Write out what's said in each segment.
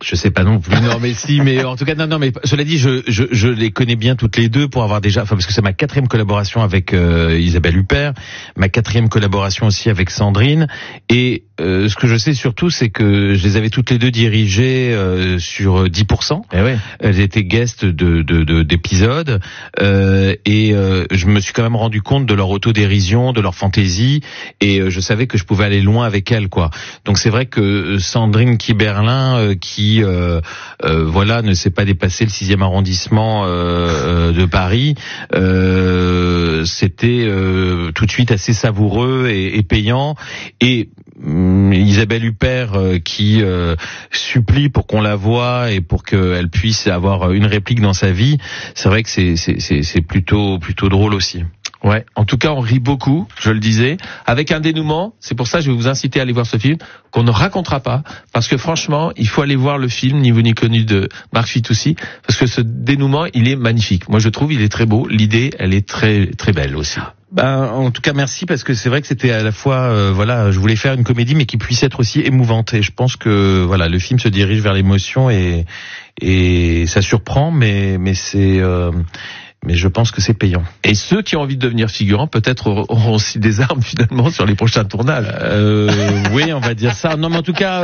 Je sais pas non plus. Non, mais si, mais en tout cas, non, mais cela dit, je les connais bien toutes les deux pour avoir déjà, parce que c'est ma 4e collaboration avec Isabelle Huppert, ma 4e collaboration aussi avec Sandrine, et ce que je sais surtout, c'est que je les avais toutes les deux dirigées sur 10%. Eh ouais. Elles étaient guests d'épisodes, et je me suis quand même rendu compte de leur autodérision, de leur fantaisie, et je savais que je pouvais aller loin avec elles, quoi. Donc c'est vrai que Sandrine Kiberlin, qui voilà, ne s'est pas dépassé le 6e arrondissement de Paris, c'était tout de suite assez savoureux et payant. Et Isabelle Huppert qui supplie pour qu'on la voie et pour qu'elle puisse avoir une réplique dans sa vie, c'est vrai que c'est plutôt drôle aussi. Ouais, en tout cas, on rit beaucoup, je le disais, avec un dénouement. C'est pour ça que je vais vous inciter à aller voir ce film, qu'on ne racontera pas, parce que franchement, il faut aller voir le film, ni vu ni connu, de Marc Fitoussi, parce que ce dénouement, il est magnifique. Moi, je trouve, il est très beau. L'idée, elle est très, très belle aussi. En tout cas, merci, parce que c'est vrai que c'était à la fois, voilà, je voulais faire une comédie, mais qui puisse être aussi émouvante. Et je pense que, voilà, le film se dirige vers l'émotion et ça surprend, mais c'est, mais je pense que c'est payant. Et ceux qui ont envie de devenir figurants, peut-être auront aussi des armes finalement sur les prochains tournages. Oui, on va dire ça. Non, mais en tout cas,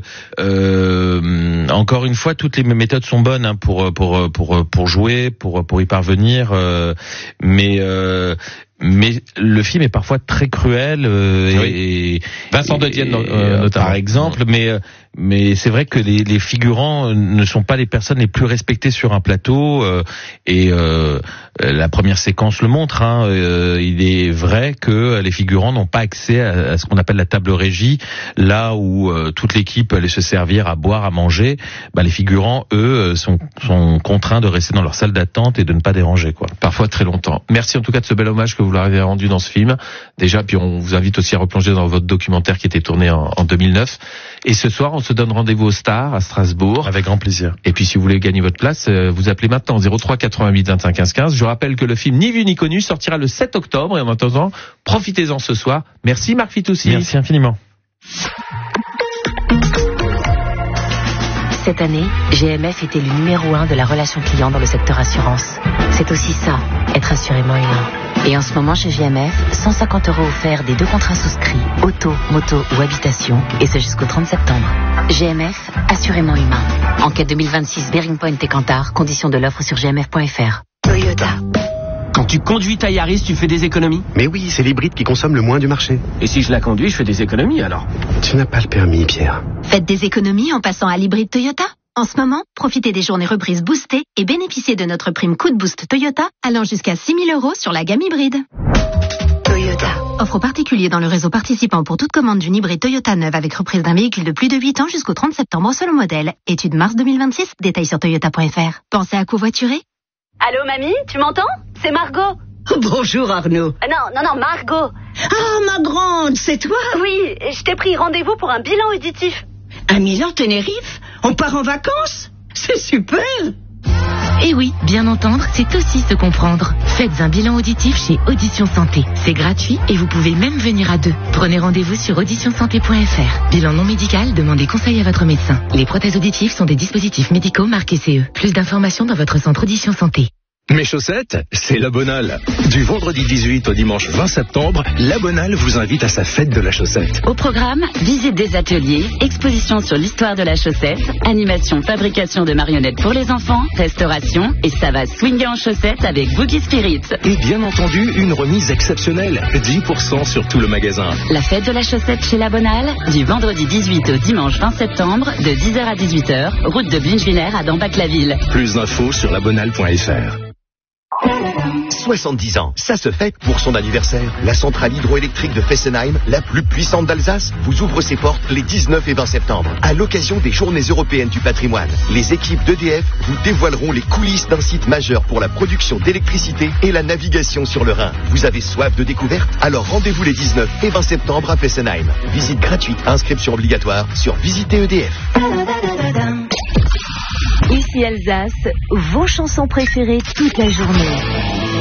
encore une fois, toutes les méthodes sont bonnes, hein, pour jouer, pour y parvenir. Mais le film est parfois très cruel. Et Vincent Dedienne, notamment. Par exemple, mais c'est vrai que les figurants ne sont pas les personnes les plus respectées sur un plateau, et la première séquence le montre, hein. Il est vrai que les figurants n'ont pas accès à ce qu'on appelle la table régie, là où toute l'équipe allait se servir à boire, à manger. Les figurants, eux, sont contraints de rester dans leur salle d'attente et de ne pas déranger, quoi. Parfois très longtemps. Merci en tout cas de ce bel hommage que vous leur avez rendu dans ce film. Déjà, puis on vous invite aussi à replonger dans votre documentaire qui était tourné en 2009. Et ce soir, on se donne rendez-vous au Star à Strasbourg. Avec grand plaisir. Et puis si vous voulez gagner votre place, vous appelez maintenant 03 88 25 15 15. Je rappelle que le film Ni vu ni connu sortira le 7 octobre. Et en attendant, profitez-en ce soir. Merci Marc Fitoussi. Merci infiniment. Cette année, GMF était le numéro 1 de la relation client dans le secteur assurance. C'est aussi ça, être assurément humain. Et en ce moment chez GMF, 150 € offerts des 2 contrats souscrits, auto, moto ou habitation, et ce jusqu'au 30 septembre. GMF, assurément humain. Enquête 2026, Bearing Point et Kantar, conditions de l'offre sur gmf.fr. Toyota. Quand tu conduis ta Yaris, tu fais des économies? Mais oui, c'est l'hybride qui consomme le moins du marché. Et si je la conduis, je fais des économies alors? Tu n'as pas le permis, Pierre. Faites des économies en passant à l'hybride Toyota. En ce moment, profitez des journées reprises boostées et bénéficiez de notre prime coup de boost Toyota allant jusqu'à 6 000 € sur la gamme hybride. Toyota. Offre aux particuliers dans le réseau participant pour toute commande d'une hybride Toyota neuve avec reprise d'un véhicule de plus de 8 ans jusqu'au 30 septembre selon modèle. Étude mars 2026, détails sur toyota.fr. Pensez à covoiturer? Allô, mamie, tu m'entends? C'est Margot. Bonjour Arnaud. Non, Margot. Ah, ma grande, c'est toi? Oui, je t'ai pris rendez-vous pour un bilan auditif. À Milan, Tenerife? On part en vacances? C'est super! Et oui, bien entendre, c'est aussi se comprendre. Faites un bilan auditif chez Audition Santé. C'est gratuit et vous pouvez même venir à 2. Prenez rendez-vous sur auditionsanté.fr. Bilan non médical, demandez conseil à votre médecin. Les prothèses auditives sont des dispositifs médicaux marqués CE. Plus d'informations dans votre centre Audition Santé. Mes chaussettes, c'est la Bonale. Du vendredi 18 au dimanche 20 septembre, la Bonale vous invite à sa fête de la chaussette. Au programme, visite des ateliers, exposition sur l'histoire de la chaussette, animation, fabrication de marionnettes pour les enfants, restauration, et ça va swinguer en chaussettes avec Boogie Spirit. Et bien entendu, une remise exceptionnelle, 10% sur tout le magasin. La fête de la chaussette chez la Bonale, du vendredi 18 au dimanche 20 septembre, de 10h à 18h, route de Blinchviller à Dambach-la-Ville. Plus d'infos sur labonale.fr. 70 ans, ça se fête pour son anniversaire. La centrale hydroélectrique de Fessenheim, la plus puissante d'Alsace, vous ouvre ses portes les 19 et 20 septembre. À l'occasion des Journées européennes du patrimoine, les équipes d'EDF vous dévoileront les coulisses d'un site majeur pour la production d'électricité et la navigation sur le Rhin. Vous avez soif de découverte? Alors rendez-vous les 19 et 20 septembre à Fessenheim. Visite gratuite, inscription obligatoire sur Visiter EDF. Ici Alsace, vos chansons préférées toute la journée.